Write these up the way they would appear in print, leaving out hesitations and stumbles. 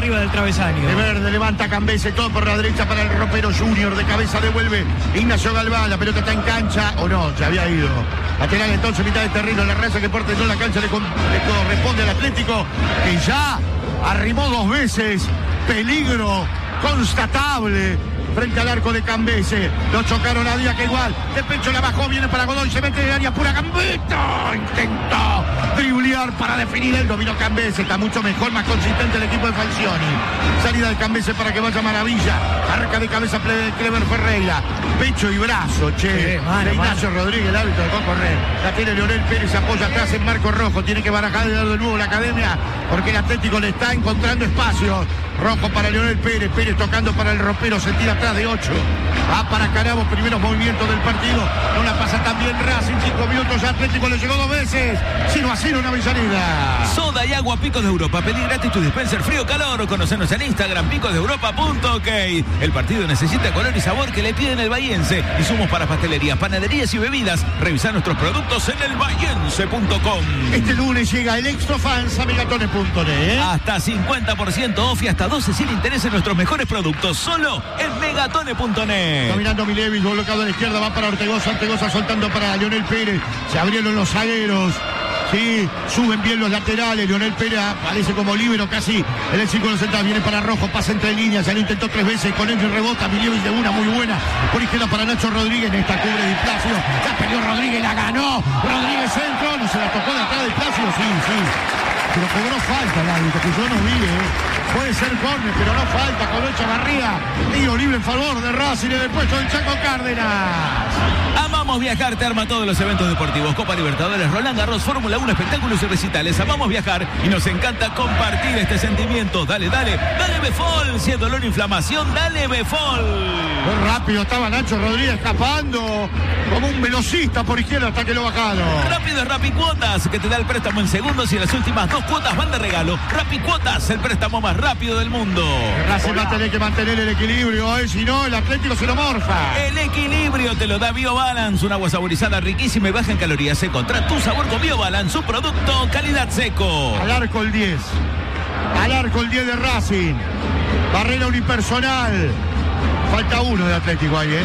arriba del travesaño. De verde, levanta Cambese, todo por la derecha para el ropero Junior. De cabeza devuelve Ignacio Galván. La pelota está en cancha, o no, ya había ido. Lateral entonces, mitad de terreno. La raza que porta en la cancha le corresponde al Atlético, que ya arrimó 2 veces. Peligro constatable frente al arco de Cambese. Lo chocaron a Díaz, que igual de pecho la bajó, viene para Godoy, se mete en el área pura. Gambito intentó driblear para definir, el dominó Cambese. Está mucho mejor, más consistente el equipo de Falcioni. Salida de Cambese para que vaya Maravilla. Arca de cabeza Clever Ferreira. Pecho y brazo, che. De Ignacio Rodríguez, el árbitro dejó correr. La tiene Leonel Pérez, se apoya atrás en Marco Rojo. Tiene que barajar de nuevo la academia, porque el Atlético le está encontrando espacios. Rojo para Leonel Pérez, Pérez tocando para el ropero, se tira atrás de 8. Va para Carabo, primeros movimientos del partido. No la pasa tan bien Racing, 5 minutos, Atlético le llegó 2 veces. 0-0 en Avellaneda. Soda y agua Picos de Europa. Pedí gratis tu dispenser frío-calor. Conocenos en Instagram, picosdeeuropa.ok. El partido necesita color y sabor que le piden el bahiense. Insumos para pastelerías, panaderías y bebidas. Revisa nuestros productos en elbahiense.com. Este lunes llega el Extra Fans a megatones.net. Hasta 50% off y hasta 12 sin interés en nuestros mejores productos. Solo en megatone.net. Caminando Milevich, bloqueado a la izquierda, va para Ortegoza. Ortegoza soltando para Leonel Pérez. Se abrieron los zagueros. Sí, suben bien los laterales. Leonel Pérez aparece como líbero casi en el círculo central. Viene para Rojo, pasa entre líneas. Ya lo intentó 3 veces. Con él rebota. Milevich de una muy buena. Por izquierda para Nacho Rodríguez. En esta cubre Di Placio. La peleó Rodríguez, la ganó. Rodríguez centro. No se la tocó de atrás de Placio. Sí. Pero cobró falta el árbitro, que yo no vi, Puede ser córner, pero no falta. Cobró Echavarría. Tiro libre en favor de Racing en el puesto del Chaco Cárdenas. Amamos viajar, te arma todos los eventos deportivos. Copa Libertadores, Roland Garros, Fórmula 1, espectáculos y recitales. Amamos viajar y nos encanta compartir este sentimiento. Dale Befol. Si es dolor e inflamación, dale Befol. Muy rápido estaba Nacho Rodríguez escapando como un velocista por izquierda hasta que lo bajaron. Rápido es Rapicuotas, que te da el préstamo en segundos y las últimas 2 cuotas van de regalo. Rapicuotas, el préstamo más rápido del mundo. Racing va a tener que mantener el equilibrio, si no el Atlético se lo morfa. El equilibrio te lo da BioBalance, un agua saborizada riquísima y baja en calorías. Encontrá tu sabor con BioBalance, un producto calidad seco. Al arco el 10. Al arco el 10 de Racing. Barrera unipersonal. Falta uno de Atlético ahí,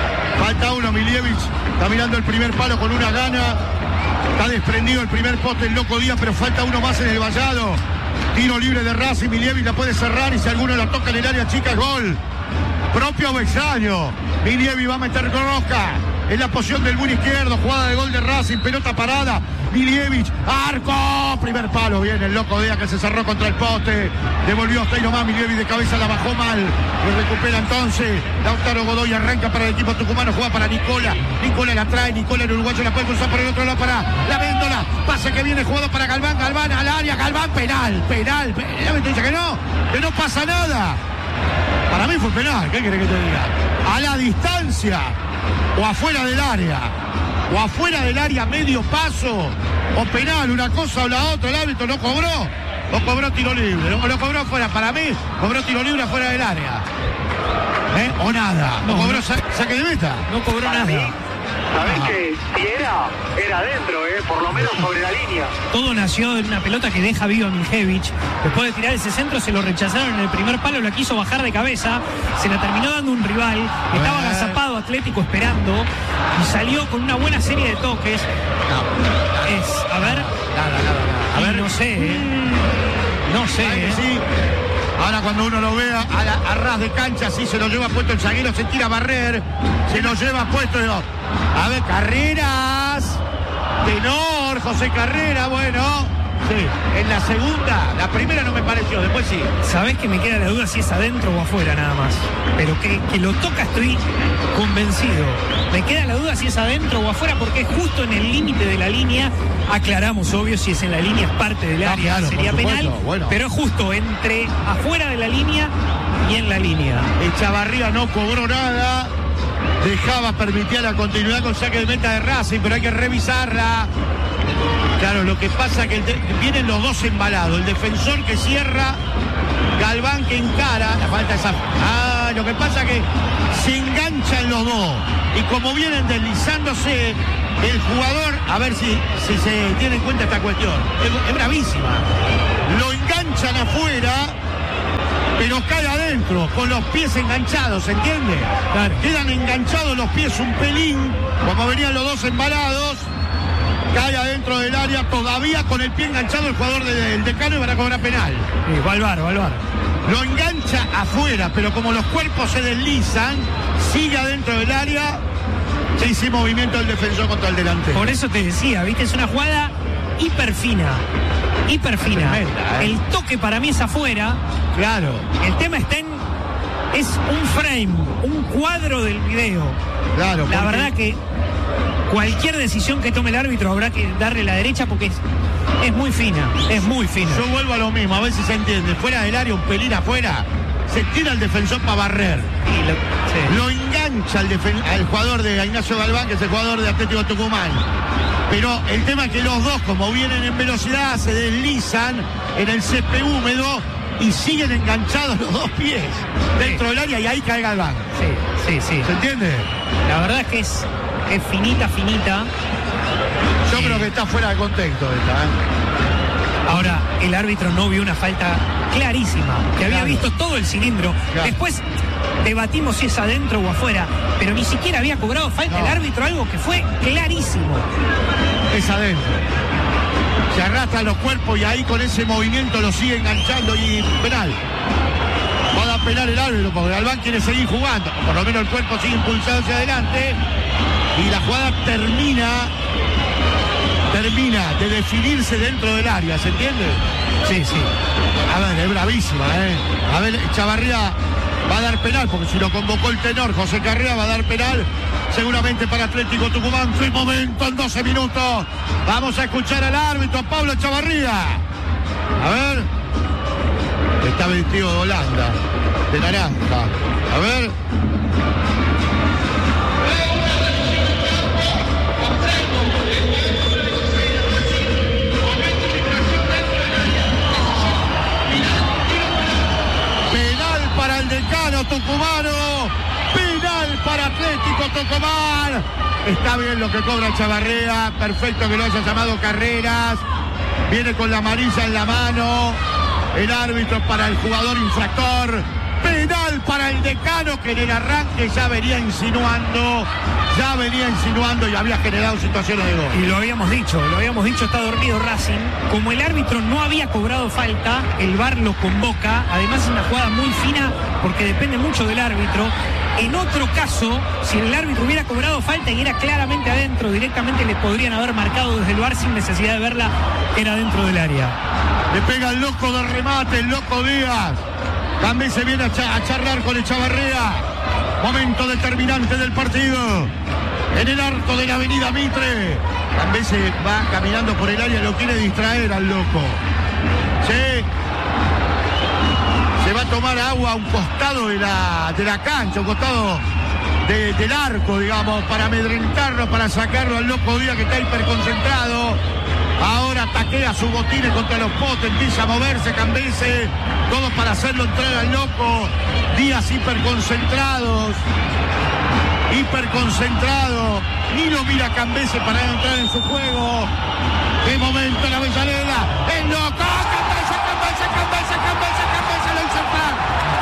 Falta uno. Milevich está mirando el primer palo con una gana. Está desprendido el primer poste el Loco Díaz, pero falta uno más en el vallado. Tiro libre de Racing. Milevich la puede cerrar y si alguno la toca en el área chica es gol. Propio o extraño. Milevich va a meter con rosca. En la posición del buen izquierdo. Jugada de gol de Racing. Pelota parada. Milevich. Arco. Primer palo. Viene el Loco Díaz que se cerró contra el poste. Devolvió hasta ahí nomás. Milevich de cabeza la bajó mal. Lo recupera entonces. Lautaro Godoy arranca para el equipo tucumano. Juega para Nicola. Nicola la trae. Nicola el uruguayo la puede cruzar por el otro lado para la Véndola. Pase que viene jugado para Galván. Galván al área. Galván penal. Ya me dice que no pasa nada. Para mí fue penal. ¿Qué querés que te diga? A la distancia. O afuera del área. O afuera del área, medio paso. O penal, una cosa o la otra. El árbitro no cobró. O cobró tiro libre. O lo cobró afuera. Para mí, cobró tiro libre afuera del área. O nada. No cobró saque de meta. No cobró nada. ¿Sabés que si era adentro, por lo menos sobre la línea? Todo nació en una pelota que deja vivo a Milevich. Después de tirar ese centro se lo rechazaron en el primer palo, la quiso bajar de cabeza, se la terminó dando un rival, estaba agazapado Atlético esperando y salió con una buena serie de toques. A ver, no sé, No sé, sí. Ahora cuando uno lo vea a ras de cancha, sí se lo lleva puesto el zaguero, se tira a barrer, se lo lleva puesto. A ver, Carreras, tenor, José Carrera, bueno. Sí, en la segunda, la primera no me pareció, después sí. Sabés que me queda la duda si es adentro o afuera nada más. Pero que lo toca estoy convencido. Me queda la duda si es adentro o afuera porque es justo en el límite de la línea. Aclaramos, obvio, si es en la línea es parte del área, claro, sería penal. Bueno. Pero es justo entre afuera de la línea y en la línea. Echavarría no cobró nada. Permitía la continuidad con saque de meta de Racing, pero hay que revisarla. Claro, lo que pasa es que vienen los dos embalados. El defensor que cierra, Galván que encara. La falta esa. Lo que pasa es que se enganchan los dos. Y como vienen deslizándose, el jugador, a ver si se tiene en cuenta esta cuestión. Es bravísima. Lo enganchan afuera. pero cae adentro, con los pies enganchados, ¿se entiende? Claro. Quedan enganchados los pies un pelín, como venían los dos embalados, cae adentro del área, todavía con el pie enganchado el jugador del Decano y van a cobrar penal. Sí, va al bar. Lo engancha afuera, pero como los cuerpos se deslizan, sigue adentro del área, sí, sin movimiento del defensor contra el delantero. Por eso te decía, ¿viste? Es una jugada hiper fina. Tremenda, ¿eh? El toque para mí es afuera. Claro. El tema está en... Es un frame, un cuadro del video. Claro. La porque- verdad que cualquier decisión que tome el árbitro habrá que darle la derecha porque es muy fina. Yo vuelvo a lo mismo, a ver si se entiende. Fuera del área, un pelín afuera, se tira el defensor para barrer. Sí. Lo engancha al jugador de Ignacio Galván, que es el jugador de Atlético Tucumán. Pero el tema es que los dos, como vienen en velocidad, se deslizan en el césped húmedo y siguen enganchados los dos pies dentro del área y ahí cae Galván. Sí. ¿Se entiende? La verdad es que es finita. Yo creo que está fuera de contexto esta, ¿eh? Ahora, el árbitro no vio una falta clarísima, que había Claro. visto todo el cilindro. Claro. Después debatimos si es adentro o afuera, pero ni siquiera había cobrado falta No. el árbitro, algo que fue clarísimo. Es adentro. Se arrastran los cuerpos y ahí con ese movimiento lo sigue enganchando y penal. Va a dar penal el árbitro porque Galván quiere seguir jugando. Por lo menos el cuerpo sigue impulsado hacia adelante y la jugada termina de definirse dentro del área, ¿se entiende? Sí. A ver, es bravísima, ¿eh? A ver, Chavarría va a dar penal, porque si lo convocó el tenor José Carrera, va a dar penal seguramente para Atlético Tucumán. ¡Qué momento en 12 minutos! Vamos a escuchar al árbitro, Pablo Chavarría. A ver. Está vestido de Holanda, de naranja. A ver. Penal para el Decano tucumano. Penal para Atlético Tucumán. Está bien lo que cobra Chavarría. Perfecto que lo haya llamado Carreras. Viene con la amarilla en la mano. El árbitro para el jugador infractor. Penal para el Decano, que en el arranque ya venía insinuando y había generado situaciones de gol. Y lo habíamos dicho, está dormido Racing. Como el árbitro no había cobrado falta, el VAR lo convoca. Además es una jugada muy fina porque depende mucho del árbitro. En otro caso, si el árbitro hubiera cobrado falta y era claramente adentro, directamente le podrían haber marcado desde el VAR sin necesidad de verla, era dentro del área. Le pega el loco de remate, el loco Díaz. También se viene a charlar con Echavarría. Momento determinante del partido. En el arco de la avenida Mitre. También se va caminando por el área, lo quiere distraer al loco. Sí. Se va a tomar agua a un costado de la cancha, un costado del arco, digamos, para amedrentarlo, para sacarlo al loco Díaz, que está hiperconcentrado. Ahora taquea sus botines contra los potes, empieza a moverse Cambese, todo para hacerlo entrar al loco. Díaz hiperconcentrado, ni lo mira Cambese para entrar en su juego. De momento la Avellaneda, el loco, Cambese, lo hizo entrar.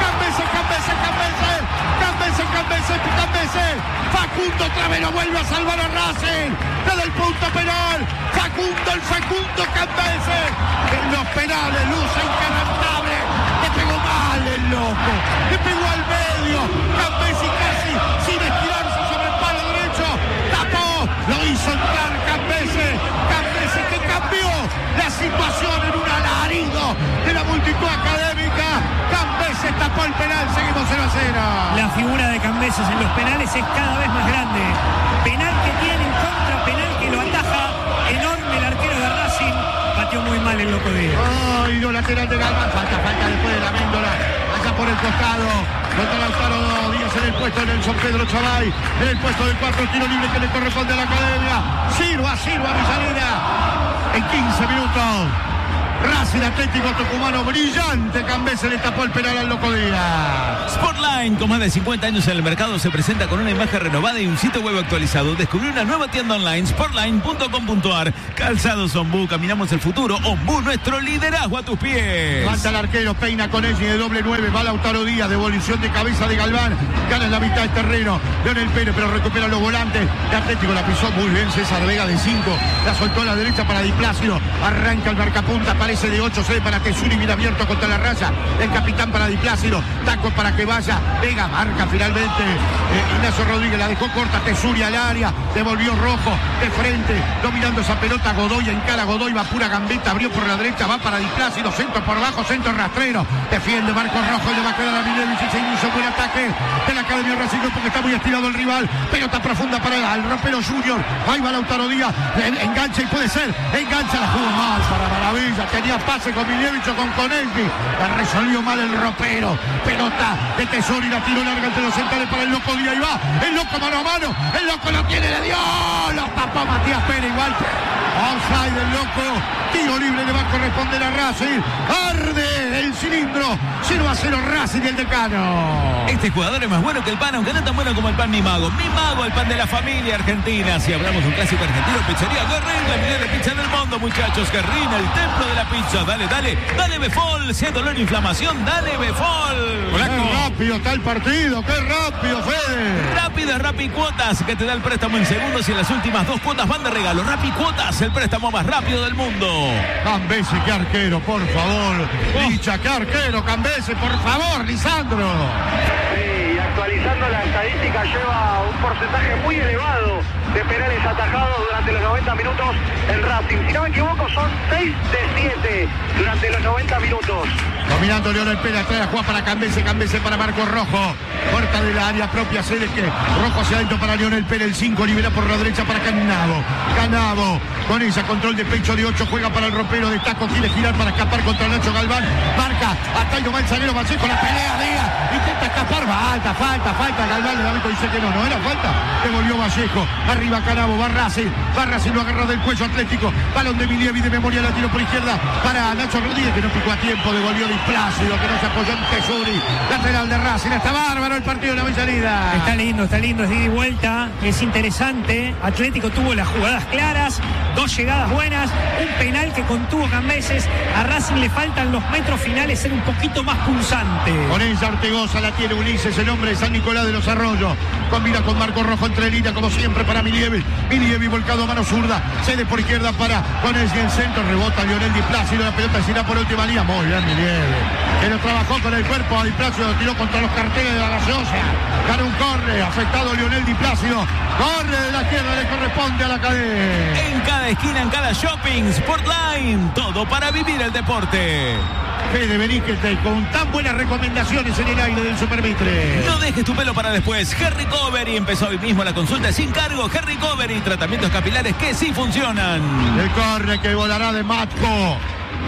Cambese. Facundo otra vez lo vuelve a salvar a Racing desde el punto penal. El Facundo Cambese en los penales, luce inquebrantable. Le pegó mal el loco, le pegó al medio. Cambese casi sin estirarse sobre el palo derecho, tapó, lo hizo entrar Cambese que cambió la situación en un alarido de la multitud académica. Cambese tapó el penal, seguimos 0-0. La figura de Cambeses en los penales es cada vez más grande. Penal que tiene en contra, penal que lo ataja. Enorme el arquero de Racing. Pateó muy mal el loco Díaz. Ay, no, lateral de Galván. Falta después de la Méndola. Allá por el costado. Contra Lautaro Díaz en el puesto de Nelson Pedro Chavay. En el puesto del 4, tiro libre que le corresponde a la academia. Sirva Villanera. En 15 minutos. Racing Atlético Tucumano, brillante. Cambese le tapó el penal al Loco Díaz. Sportline, con más de 50 años en el mercado, se presenta con una imagen renovada y un sitio web actualizado. Descubrí una nueva tienda online, sportline.com.ar. Calzados Ombú, caminamos el futuro. Ombú, nuestro liderazgo a tus pies. Falta el arquero, peina con ella de doble 9. Va Lautaro Díaz, devolución de cabeza de Galván. Gana en la mitad del terreno. Leonel Pérez, pero recupera los volantes. El Atlético la pisó muy bien. César Vega de 5. La soltó a la derecha para Di Plácido. Arranca el marcapunta, aparece de 8. Cede para Tesuri, bien abierto contra la raya. El capitán para Di Plácido. Taco para que vaya. Vega marca finalmente. Ignacio Rodríguez la dejó corta. Tesuri al área. Devolvió Rojo de frente. Dominando esa pelota. Godoy encara. Godoy va pura gambeta. Abrió por la derecha. Va para Di Plácido. Centro por abajo. Centro rastrero. Defiende Marcos Rojo. Y le va a quedar a Milevich. Y se inició buen ataque de la Academia Racing porque está muy estirado el rival. Pelota profunda para el Ropero Junior. Ahí va Lautaro Díaz. Engancha y puede ser. Engancha, la jugó mal para Maravilla. Tenía pase con Milevich o con Conesby. La resolvió mal el Ropero. Pelota de Tesori. La tiró larga entre los centrales para el Loco Díaz. Y va. El Loco mano a mano. El Loco lo tiene. Le dio. Lo tapó Matías Pérez igual. Offside del Loco. Tiro libre le va a corresponder a Racing. Arde el cilindro. 0-0 Racing y el Decano. Este jugador es más bueno que el pan, aunque no tan bueno como el pan Mi Mago. Mi Mago, el pan de la familia argentina. Si hablamos de un clásico argentino, pizzería Guerrín, la mejor pizza del mundo, muchachos. Guerrín, el templo de la pizza. Dale, dale, dale Befol. Si hay dolor e inflamación, dale Befol. Qué rápido está el partido, qué rápido, Fede. Rápido, Rappi Cuotas, que te da el préstamo en segundos y en las últimas 2 cuotas van de regalo. Rappi Cuotas, el préstamo más rápido del mundo. Cambese, qué arquero, por favor. Licha, qué arquero, Cambese, por favor, Lisandro. Sí, y actualizando la estadística, lleva un porcentaje muy elevado de penales atajados durante los 90 minutos en Racing. Si no me equivoco, son 6 de 7 durante los 90 minutos. Dominando Leonel Pérez, trae a jugar para Cambese, Cambese para Marcos Rojo. Corta de la área propia, que Rojo hacia adentro para Leonel Pérez, el 5, libera por la derecha para Canavo. Canavo, con esa control de pecho de 8, juega para el Ropero de Taco, quiere girar para escapar contra Nacho Galván. Marca, hasta ahí nomás el zaguero Vallejo, la pelea Díaz, intenta escapar, falta, Galván, el árbitro dice que no era falta. Devolvió Vallejo, arriba Canavo, va Racing lo agarra del cuello Atlético. Balón de Milievi de memoria, la tiro por izquierda para Nacho Rodríguez, que no picó a tiempo, devolvió Di Plácido, que no se apoyó en Tesuri. Lateral de Racing, está bárbaro el partido de la Avellaneda. Está lindo, es de ida y vuelta, es interesante. Atlético tuvo las jugadas claras, 2 llegadas buenas, un penal que contuvo Cambeses. A Racing le faltan los metros finales ser un poquito más pulsante. Con ella Ortegoza la tiene Ulises, el hombre de San Nicolás de los Arroyos. Combina con Marco Rojo entre líneas, como siempre para Milievi. Milievi volcado a mano zurda, cede por izquierda para Conesby en centro, rebota Lionel Di Plácido, la pelota se irá por última línea. Muy bien Milievi, que lo trabajó con el cuerpo. Di Plácido tiró contra los carteles de la gaseosa. Gana un corre, afectado Lionel Di Plácido. Corre de la izquierda, le corresponde a la cadena. En cada esquina, en cada shopping, Sportline, todo para vivir el deporte. Fede Benítez con tan buenas recomendaciones en el aire del Supermitre. No dejes tu pelo para después. Hair Recovery empezó hoy mismo la consulta sin cargo. Hair Recovery, tratamientos capilares que sí funcionan. El corre que volará de Matko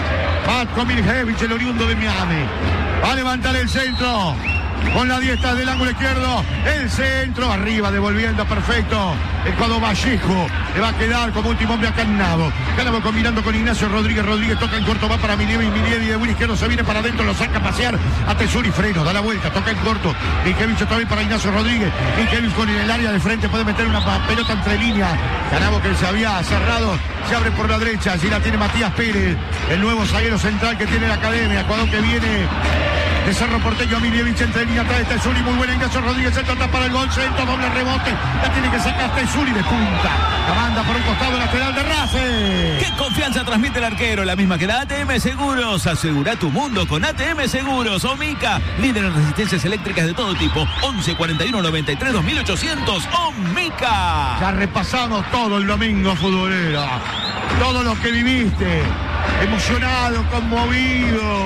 Miljevic, el oriundo de Miami. Va a levantar el centro. Con la diestra del ángulo izquierdo, el centro, arriba, devolviendo, perfecto. El cuadro Vallejo le va a quedar como último hombre a Canavo. Canavo combinando con Ignacio Rodríguez. Rodríguez toca en corto, va para Milievi. Milievi de buen izquierdo se viene para adentro, lo saca a pasear a Tesuri, freno, da la vuelta, toca en corto. Miljevic otra vez para Ignacio Rodríguez. Miljevic con el área de frente puede meter una pelota entre líneas. Canavo que se había cerrado, se abre por la derecha. Allí la tiene Matías Pérez, el nuevo zaguero central que tiene la Academia. Cuadro que viene de Cerro Porteño a Miljevic entre línea atrás de Tesuri, muy buena Ignacio Rodríguez, el trata para el gol, centro, doble rebote, la tiene que sacar Tesuri de punta, la manda por un costado lateral de Racing. ¿Qué confianza transmite el arquero? La misma que la ATM Seguros. Asegura tu mundo con ATM Seguros. Omica, líder en resistencias eléctricas de todo tipo. 11 41 93 2800. Omica. Ya repasamos todo el domingo futbolero, todo lo que viviste, emocionado, conmovido,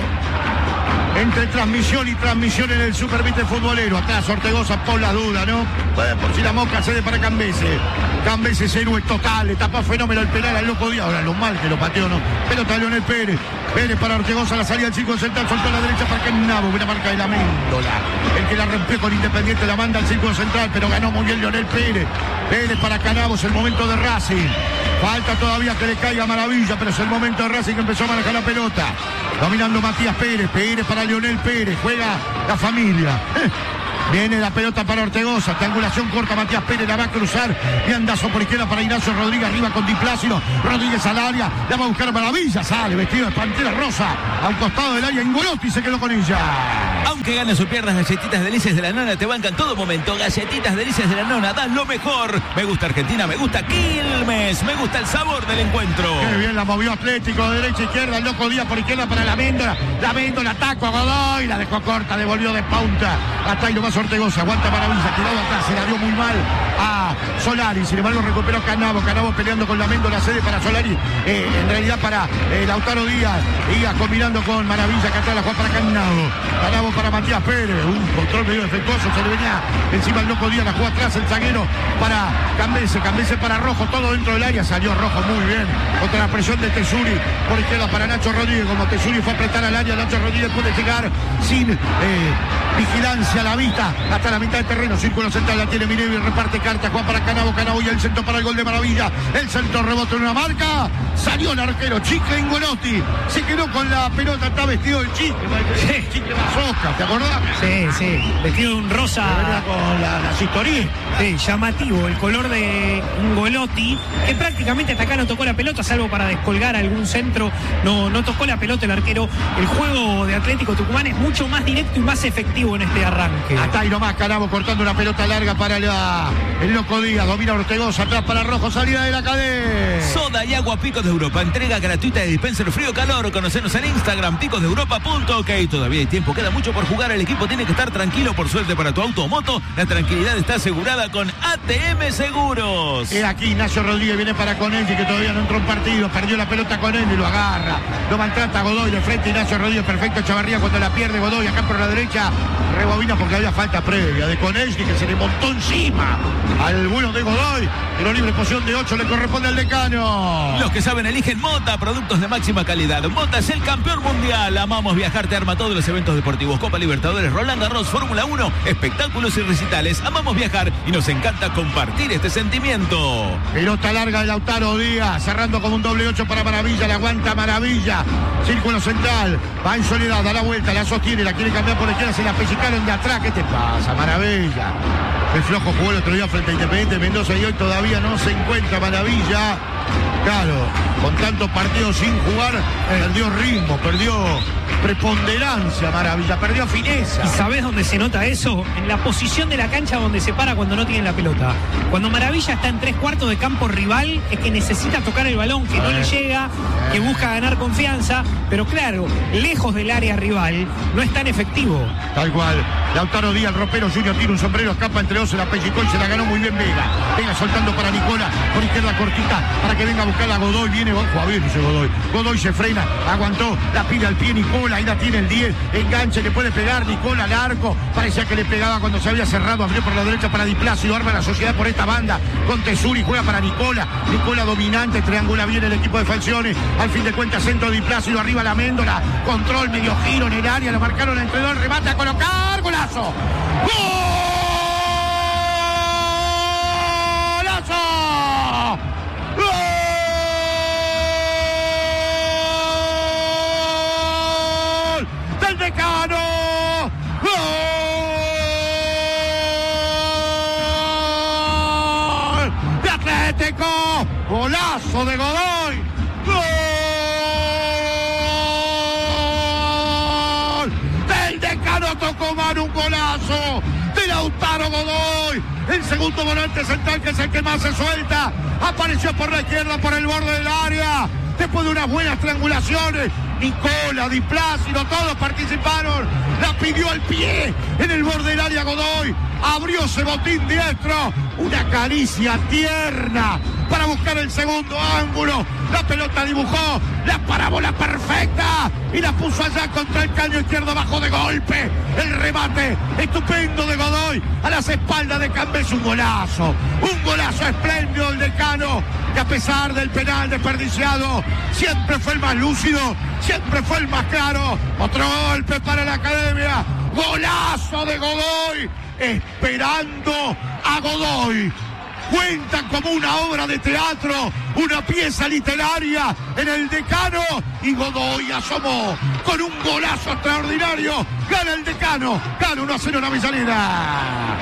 entre transmisión y transmisión en el Supermitre futbolero. Atrás Ortegoza por la duda, ¿no? Bueno, por si la Moca cede para Cambese. Cambese es héroe total, le tapó fenómeno el penal al Loco Díaz. Ahora lo mal que lo pateó, ¿no? Pelota Leonel Pérez. Pérez para Ortegoza, la salida del 5 central, soltó a la derecha para Canavo. Buena marca de la Méndola. El que la rompió con Independiente la manda al 5 central, pero ganó muy bien Leonel Pérez. Pérez para Canavo, es el momento de Racing. Falta todavía que le caiga Maravilla, pero es el momento de Racing que empezó a manejar la pelota. Dominando Matías Pérez. Pérez para Lionel Pérez. Juega la familia. Viene la pelota para Ortegoza, triangulación corta, Matías Pérez la va a cruzar, y andazo por izquierda para Ignacio Rodríguez, arriba con Di Plácido, Rodríguez al área, la va a buscar Maravilla, sale vestido de pantera rosa, a un costado del área, Ingolotti se quedó con ella. Aunque ganes o pierdas, Galletitas Delicias de la Nona te bancan todo momento. Galletitas Delicias de la Nona, das lo mejor. Me gusta Argentina, me gusta Quilmes, me gusta el sabor del encuentro. Qué bien la movió Atlético, de derecha a izquierda, el loco Díaz por izquierda para la Méndola, ataco a Godoy, la dejó corta, devolvió de punta, hasta ahí nomás Ortegoza, aguanta Maravilla, quedado atrás, se la dio muy mal a Solari, sin embargo recuperó Canavo peleando con la Méndola, cede para Solari, en realidad para Lautaro Díaz combinando con Maravilla, que atrás la juega para Canavo para Matías Pérez, un control medio defectuoso, se le venía encima el loco Díaz, la jugó atrás el zaguero para Cambese para Rojo, todo dentro del área, salió Rojo muy bien, contra la presión de Tesuri, por izquierda para Nacho Rodríguez, como Tesuri fue a apretar al área, Nacho Rodríguez puede llegar sin vigilancia a la vista, hasta la mitad del terreno, círculo central, la tiene Minevi, reparte carta, Juan para Canavo y el centro para el gol de Maravilla, el centro rebote en una marca, salió el arquero, Chicle Ingolotti, se quedó con la pelota, está vestido de Chicle, Chicle Mazoca, ¿te acordás? Sí, vestido de un rosa. Con la Sistorí. Sí, llamativo, el color de Ingolotti, que prácticamente hasta acá no tocó la pelota, salvo para descolgar algún centro, no tocó la pelota el arquero. El juego de Atlético Tucumán es mucho más directo y más efectivo en este arranque. Hasta ahí nomás, Canavo cortando una pelota larga para el loco Díaz, domina Ortegoza, atrás para Rojo, salida de la cadena. Soda y agua Picos de Europa, entrega gratuita de dispenser frío calor. Conocenos en Instagram, picosdeeuropa.ok. Todavía hay tiempo, queda mucho por jugar, el equipo tiene que estar tranquilo. Por suerte para tu auto o moto, la tranquilidad está asegurada con ATM Seguros. Y aquí Ignacio Rodríguez viene para Conelli, que todavía no entró en partido, perdió la pelota Conelli, lo agarra, lo maltrata Godoy de frente, Ignacio Rodríguez, perfecto Chavarría cuando la pierde Godoy, acá por la derecha, rebobina porque había falta previa de Conelli, que se le montó encima al bueno de Godoy, pero libre posición de 8 le corresponde al decano. Los que saben eligen Mota, productos de máxima calidad. Mota es el campeón mundial. Amamos viajar, te arma todos los eventos deportivos, Copa Libertadores, Roland Garros, Fórmula 1, espectáculos y recitales. Amamos viajar y nos encanta compartir este sentimiento. Pelota larga de Lautaro Díaz, cerrando como un doble 8 para Maravilla, la aguanta Maravilla, círculo central, va en soledad, da la vuelta, la sostiene, la quiere cambiar por la izquierda, se la pellizcaron de atrás. ¿Qué te pasa, Maravilla? El flojo jugó el otro día frente a Independiente Mendoza y hoy todavía no se encuentra Maravilla. Claro, con tantos partidos sin jugar, perdió ritmo, perdió preponderancia Maravilla, perdió fineza. ¿Y sabés dónde se nota eso? En la posición de la cancha donde se para cuando no tiene la pelota. Cuando Maravilla está en 3/4 de campo rival, es que necesita tocar el balón, que no le llega, que busca ganar confianza, pero claro, lejos del área rival, no es tan efectivo. Tal cual. Lautaro Díaz, ropero, Junior tiene un sombrero, escapa entre dos, se la pellizcó y se la ganó muy bien Vega. Vega soltando para Nicola, por izquierda cortita, para que venga a buscar a Godoy, viene, a ver, dice Godoy. Godoy se frena, aguantó, la pila al pie Nicola, ahí la tiene el 10, enganche, le puede pegar Nicola al arco, parecía que le pegaba cuando se había cerrado, abrió por la derecha para Di Plácido, arma la sociedad por esta banda, con Tesuri, juega para Nicola dominante, triangula bien el equipo de Falcione, al fin de cuentas centro de Di Plácido, arriba la Méndola, control, medio giro en el área, lo marcaron entre dos, remate a colocar, golazo, ¡gol! Decano, gol de Atlético, golazo de Godoy, gol del Decano Tucumán, un golazo de Lautaro Godoy, el segundo volante central que es el que más se suelta, apareció por la izquierda, por el borde del área, después de unas buenas triangulaciones. Nicola, Di Plácido, todos participaron, la pidió al pie en el borde del área Godoy, abrió ese botín diestro, una caricia tierna para buscar el segundo ángulo, la pelota dibujó la parábola perfecta y la puso allá contra el caño izquierdo bajo de golpe, el remate estupendo de Godoy a las espaldas de Cambés, un golazo espléndido del Decano, que a pesar del penal desperdiciado siempre fue el más lúcido, siempre fue el más claro. Otro golpe para la Academia, golazo de Godoy, esperando a Godoy, cuentan como una obra de teatro, una pieza literaria en el Decano, y Godoy asomó con un golazo extraordinario. Gana el Decano, gana 1-0 en Avellaneda.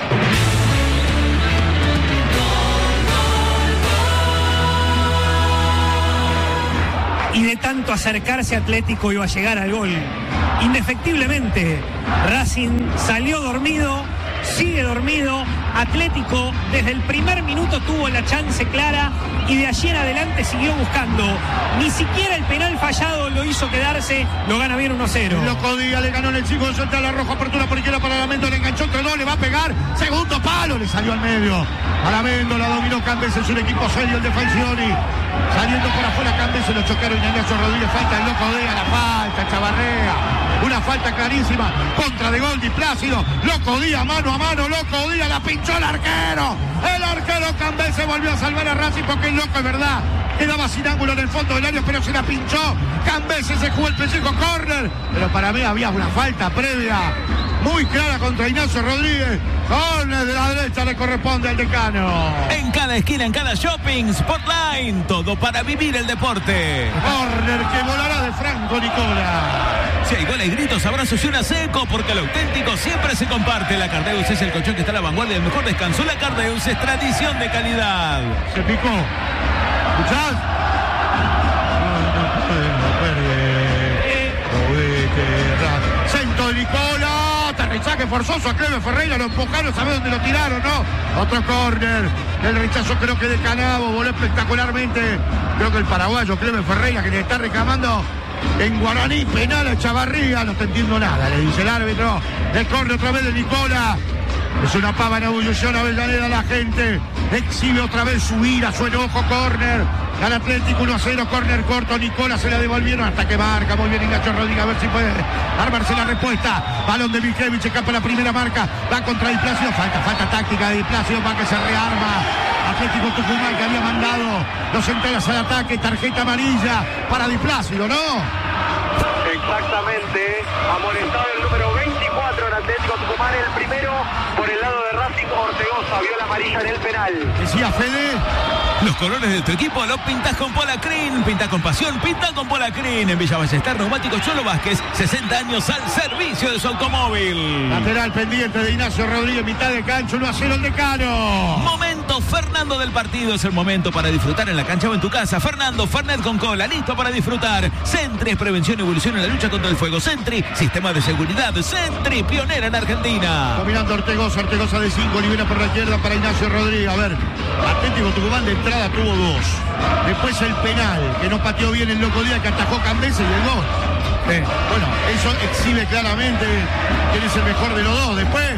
Y de tanto acercarse Atlético iba a llegar al gol. Indefectiblemente, Racing salió dormido, sigue dormido. Atlético desde el primer minuto tuvo la chance clara y de allí en adelante siguió buscando. Ni siquiera el penal fallado lo hizo quedarse, lo gana bien 1-0. Loco Díaz le ganó en el 5 de la roja, apertura por izquierda para Lamendo, le enganchó entre dos, le va a pegar, segundo palo, le salió al medio. A Lamendo la dominó Cambés, es un equipo serio el de Falcioni. Saliendo por afuera Cambés, se lo chocaron y Ignacio Rodríguez, falta el Loco Díaz, la falta, Chavarrea. Una falta clarísima, contra de Goldi Plácido. Loco Díaz, mano a mano, Loco Díaz, la pinchó el arquero. El arquero Cambés se volvió a salvar a Racing porque el loco es verdad. Quedaba sin ángulo en el fondo del área, pero se la pinchó. Cambés se jugó el pellejo, córner. Pero para mí había una falta previa muy clara contra Ignacio Rodríguez. Córner de la derecha le corresponde al Decano. En cada esquina, en cada shopping, Sportline, todo para vivir el deporte. Córner que volará de Franco Nicola. Si hay goles, gritos, abrazos y una seco, porque lo auténtico siempre se comparte. La Cardeus es el colchón que está a la vanguardia del mejor descanso. La Cardeus es tradición de calidad. Se picó. ¿Escuchás? Centro de Nicola. Aterrizaje forzoso a Clemen Ferreira. Lo empujaron, ¿sabés dónde lo tiraron? No. Otro córner. El rechazo creo que de Canavo. Voló espectacularmente. Creo que el paraguayo Clemen Ferreira, que le está reclamando en guaraní penal a Chavarría. No te entiendo nada, le dice el árbitro. El córner otra vez de Nicola. Es una pava en ebullición. Avellaneda, la gente exhibe otra vez su ira, su enojo. Córner al Atlético, 1-0, córner corto. Nicola se la devolvieron hasta que marca muy bien Ignacio Rodríguez, a ver si puede armarse la respuesta. Balón de Milkevich, escapa la primera marca, va contra Di Plácido, falta táctica de Di Plácido para que se rearma. Atlético Tucumán, que había mandado los centrales al ataque, tarjeta amarilla para Di Plácido, ¿no? Exactamente, amonestado el número 24 en Atlético Tucumán, el primero por el lado de Racing. Ortegoza vio la amarilla en el penal. Decía Fede. Los colores de tu equipo los pintás con Polacrin. Pintás con pasión, pintás con Polacrin. En Villa Ballester, Neumáticos Cholo Vázquez, 60 años al servicio de su automóvil. Lateral pendiente de Ignacio Rodríguez, mitad de cancha, 1-0 el Decano. Momento Fernando del partido, es el momento para disfrutar en la cancha o en tu casa. Fernando, Fernet con cola, listo para disfrutar. Sentry es prevención y evolución en la lucha contra el fuego. Sentry, sistema de seguridad. Sentry, pionera en Argentina. Dominando Ortegoza de 5, libera por la izquierda para Ignacio Rodríguez. A ver, Atlético Tucumán de entrada tuvo 2. Después el penal, que no pateó bien el Loco Díaz, que atajó Cambés y el gol. Bueno, eso exhibe claramente quién es el mejor de los dos.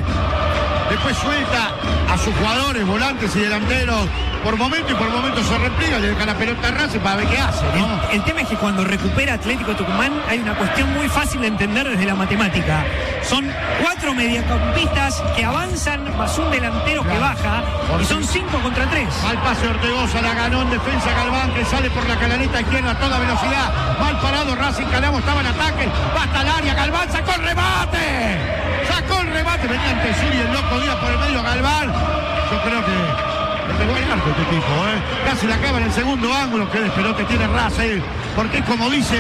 Después suelta a sus jugadores, volantes y delanteros. Por momento se repliega, le deja la pelota a Racing para ver qué hace, ¿no? El tema es que cuando recupera Atlético Tucumán hay una cuestión muy fácil de entender desde la matemática. Son 4 mediocampistas que avanzan más un delantero que baja y son 5 contra 3. Mal pase Ortegoza, la ganó en defensa Galván, que sale por la canaleta izquierda a toda velocidad. Mal parado Racing, Calamo estaba en ataque, va hasta el área, Galván sacó el remate. Venía ante Tesuri, el Loco Díaz por el medio, Galván. Yo creo que le pegó el arco este tipo, casi la acaba en el segundo ángulo. Qué despelote tiene Racing, porque es como dice,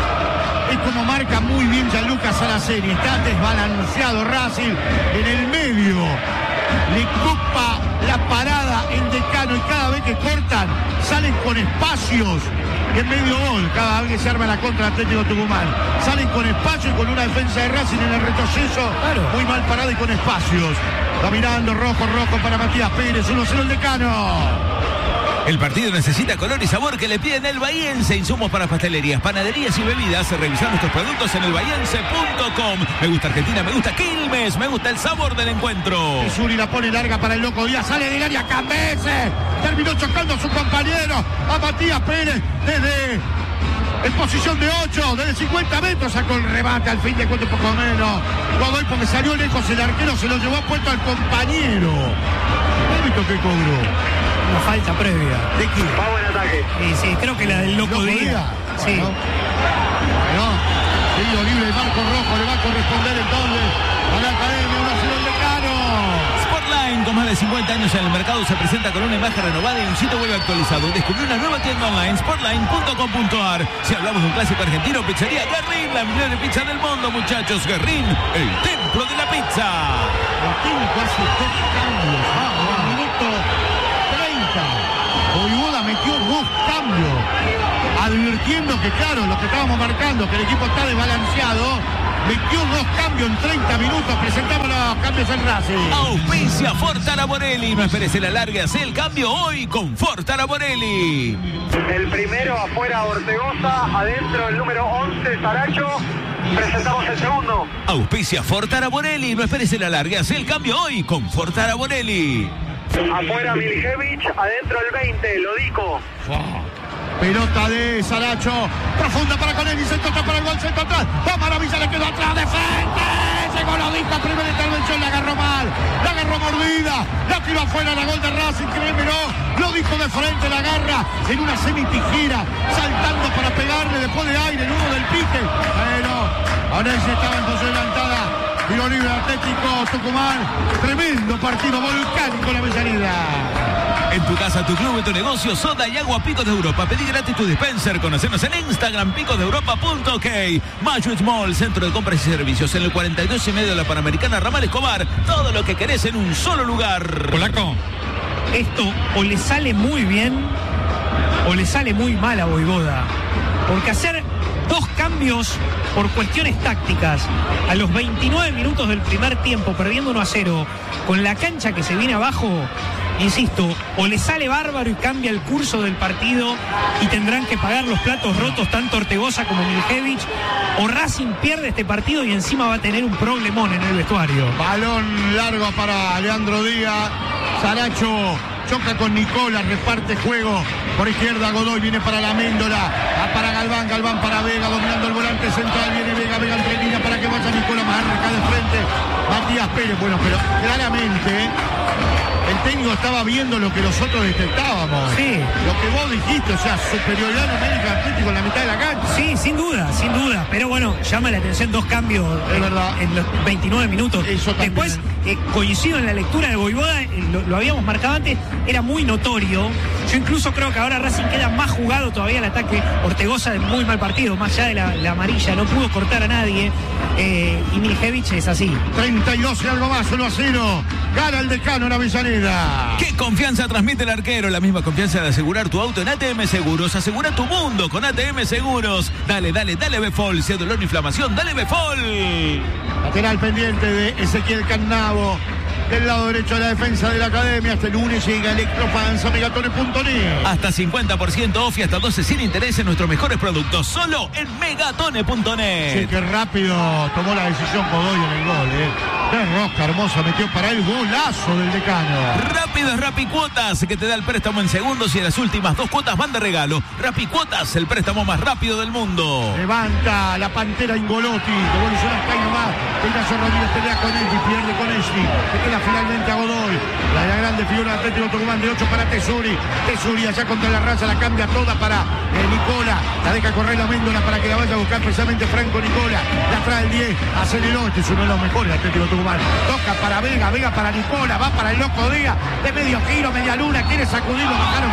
es como marca muy bien Gianluca Salaceni. Está desbalanceado Racing en el medio, le copa la parada el Decano, y cada vez que cortan salen con espacios en medio gol. Cada vez que se arma la contra Atlético Tucumán salen con espacio y con una defensa de Racing en el retroceso, muy mal parada y con espacios. Dominando rojo para Matías Pérez, 1-0 el Decano. El partido necesita color y sabor que le piden el Bahiense. Insumos para pastelerías, panaderías y bebidas. Revisar nuestros productos en elbahiense.com. Me gusta Argentina, me gusta Quilmes, me gusta el sabor del encuentro. Tesuri la pone larga para el Loco Díaz, sale del área Cambés. Terminó chocando a su compañero, a Matías Pérez, desde en posición de 8, desde 50 metros sacó el remate, al fin de cuentas un poco menos. Godoy, porque salió lejos el arquero, se lo llevó puesto al compañero. ¿Qué visto que cobró? Una falta previa. ¿De quién? Vamos en ataque. Sí, creo que la del Loco Díaz. Sí. No. Tiro libre de Marco Rojo, le va a corresponder entonces a la academia, 1-0 el Decano. Sportline, con más de 50 años años en el mercado se presenta con una imagen renovada y un sitio web actualizado. Descubrió una nueva tienda online, sportline.com.ar. Si hablamos de un clásico argentino, pizzería Guerrín, la mejor pizza del mundo, muchachos. Guerrín, el templo de la pizza. El técnico hace 2 cambios. Al minuto 30. Voivoda metió 2 cambios. Advirtiendo que, claro, lo que estábamos marcando, que el equipo está desbalanceado. Metió 2 cambios en 30 minutos. Presentamos los cambios en Racing. Auspicia Fortara Borelli. No esperes el alargue, haz el cambio hoy con Fortara Borelli. El primero afuera Ortegoza, adentro el número 11 Saracho. Presentamos el segundo. Auspicia Fortara Borelli. No esperes el alargue, haz el cambio hoy con Fortara Borelli. Afuera Milijevic, adentro el 20, Lodico. Pelota de Saracho, profunda para Conelli, centro atrás para el gol, centro atrás, va Maravilla, le quedó atrás de frente, llegó Lodico, primera intervención, la agarró mal, la agarró mordida, la tiró afuera, la gol de Racing, créemelo, Lodico de frente, la agarra en una semitijera, saltando para pegarle después de aire, el uno del pique, pero Onelli estaba en posición adelantada, tiro libre Atlético Tucumán, tremendo partido volcánico la Avellaneda. En tu casa, tu club, en tu negocio, soda y agua Picos de Europa. Pedí gratis tu dispenser. Conocernos en Instagram, picosdeeuropa.ok. Mayo Mall, centro de compras y servicios. En el 42 y medio de la Panamericana, Ramal Escobar. Todo lo que querés en un solo lugar. Polaco, esto o le sale muy bien o le sale muy mal a Voivoda. Porque hacer 2 cambios por cuestiones tácticas a los 29 minutos del primer tiempo, perdiendo 1-0, con la cancha que se viene abajo... Insisto, o le sale bárbaro y cambia el curso del partido y tendrán que pagar los platos rotos tanto Ortegoza como Milijevic, o Racing pierde este partido y encima va a tener un problemón en el vestuario. Balón largo para Leandro Díaz, Saracho choca con Nicola, reparte juego por izquierda, Godoy viene para la Méndola, para Galván, Galván para Vega, dominando el volante central, viene Vega, Vega entre línea para que vaya Nicola, marca de frente Matías Pérez, bueno, pero claramente el técnico estaba viendo lo que nosotros detectábamos. Sí. Lo que vos dijiste, o sea, superioridad numérica Atlético en la mitad de la cancha. Sí, sin duda. Pero bueno, llama la atención 2 cambios en los 29 minutos. Eso después, coincido en la lectura de Voivoda, lo habíamos marcado antes, era muy notorio. Yo incluso creo que ahora Racing queda más jugado todavía el ataque. Ortegoza de muy mal partido, más allá de la amarilla, no pudo cortar a nadie. Y Milijevic es así. 32 y algo más, 1-0. Gana el Decano en Avellaneda. ¿Qué confianza transmite el arquero? La misma confianza de asegurar tu auto en ATM Seguros. Asegura tu mundo con ATM Seguros. Dale Befol. Si hay dolor o inflamación, dale Befol. Lateral pendiente de Ezequiel Cannavo. Del lado derecho de la defensa de la Academia. Este lunes llega Electrofans a Megatone.net. Hasta 50% off y hasta 12 sin interés en nuestros mejores productos. Solo en Megatone.net. Sí, qué rápido tomó la decisión Godoy en el gol, Qué rosca hermosa metió para el golazo del Decano. Rápido es Rapicuotas, que te da el préstamo en segundos y en las últimas 2 cuotas van de regalo. Rapicuotas, el préstamo más rápido del mundo. Levanta la Pantera Ingolotti. Devoluciona hasta ahí nomás. Ignacio Rodríguez pelea con él y pierde con Esli. Que queda finalmente a Godoy. La grande figura Atlético Tucumán de 8 para Tesuri. Tesuri allá contra la raza, la cambia toda para Nicola. La deja correr la Méndola para que la vaya a buscar precisamente Franco Nicola. La trae el 10. Aceleró. Este es uno de los mejores Atlético Tucumán. Toca para Vega, Vega para Nicola, va para el loco Díaz, de medio giro, media luna, quiere sacudirlo, bajaron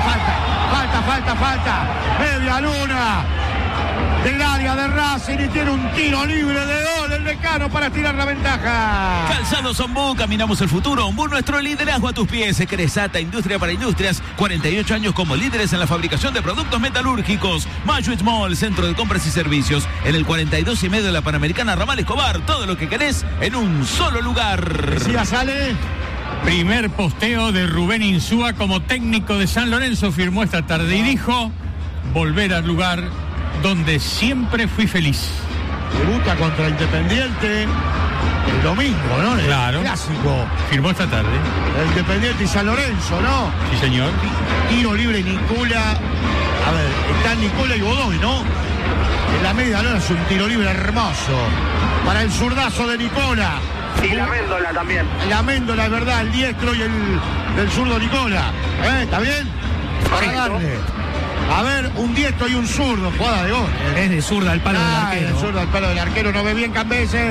falta, media luna del área de Racing y tiene un tiro libre de gol el Decano para tirar la ventaja. Calzados Ombú, caminamos el futuro. Ombú, nuestro liderazgo a tus pies. Cresata, industria para industrias, 48 años como líderes en la fabricación de productos metalúrgicos. Mayo Mall, centro de compras y servicios. En el 42 y medio de la Panamericana, Ramal Escobar. Todo lo que querés en un solo lugar. Decía, sale. Primer posteo de Rubén Insúa como técnico de San Lorenzo. Firmó esta tarde y dijo: volver al lugar donde siempre fui feliz. Debuta contra Independiente el domingo, ¿no? Claro. El clásico. Firmó esta tarde. El Independiente y San Lorenzo, ¿no? Sí, señor. Tiro libre Nicola. A ver, están Nicola y Godoy, ¿no? En la media luna es un tiro libre hermoso. Para el zurdazo de Nicola. Y la Méndola también. La Méndola, es verdad, el diestro y el zurdo Nicola. ¿Está bien? Para darle. A ver, un diestro y un zurdo, jugada de gol. Es de zurda al palo del arquero. El zurdo al palo del arquero, no ve bien Cambese.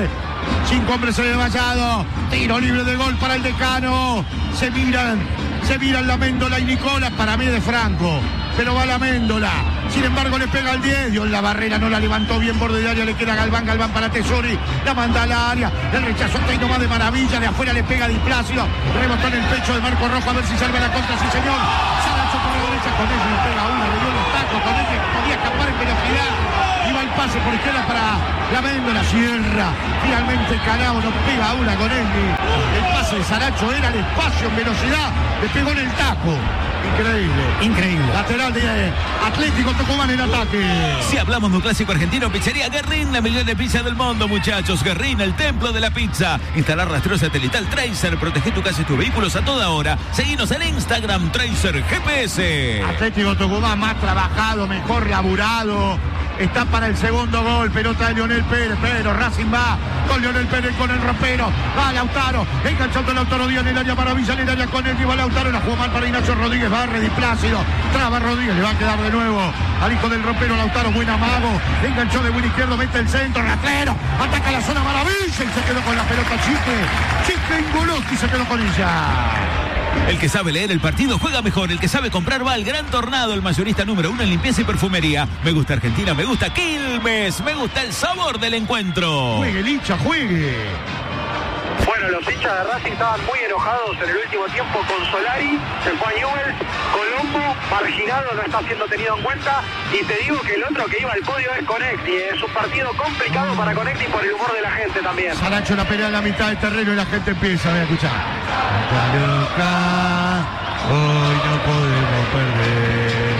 5 hombres en el vallado. Tiro libre de gol para el Decano. Se miran la Méndola y Nicola. Para mí de Franco, pero va la Méndola. Sin embargo le pega al 10. Dio en la barrera, no la levantó bien, borde de área, le queda Galván para Tesori. La manda al área. El rechazo Teino va de maravilla. De afuera le pega Di Plácido. Rebotó en el pecho de Marco Rojo, a ver si salva la contra. Sí, señor. Saracho por la derecha, con él le pega una, le dio los tacos, con él podía escapar en velocidad. Iba el pase por izquierda para la Méndola, cierra. Finalmente Canavo no pega una con él. El pase de Saracho era el espacio en velocidad. Le pegó en el taco. Increíble. Lateral de Atlético Tucumán en ataque. Si hablamos de un clásico argentino, Pizzería Guerrín, la mejor de pizza del mundo, muchachos. Guerrín, el templo de la pizza. Instalar rastreo satelital Tracer, protege tu casa y tus vehículos a toda hora. Seguinos en Instagram, Tracer GPS. Atlético Tucumán más trabajado, mejor laburado. Está para el segundo gol, pelota de Lionel Pérez, pero Racing va con Lionel Pérez, con el ropero, va Lautaro, enganchando a Lautaro Díaz en el área, maravilla en el área con él, lleva Lautaro, la jugó mal para Ignacio Rodríguez, barre Di Plácido, traba Rodríguez, le va a quedar de nuevo al hijo del ropero Lautaro, buen amago, enganchó de buen izquierdo, mete el centro, Ratlero, ataca la zona, maravilla, y se quedó con la pelota Chique Ingolotti se quedó con ella. El que sabe leer el partido juega mejor. El que sabe comprar va al Gran Tornado, el mayorista número 1 en limpieza y perfumería. Me gusta Argentina, me gusta Quilmes, me gusta el sabor del encuentro. Juegue, Licha, juegue. Bueno, los hinchas de Racing estaban muy enojados en el último tiempo con Solari, se fue a Newell's, Colombo, marginado, no está siendo tenido en cuenta, y te digo que el otro que iba al podio es Conecti, es un partido complicado para Conecti por el humor de la gente también. Saracho la pelea en la mitad del terreno y la gente empieza, voy a escuchar. Loca, hoy no podemos perder,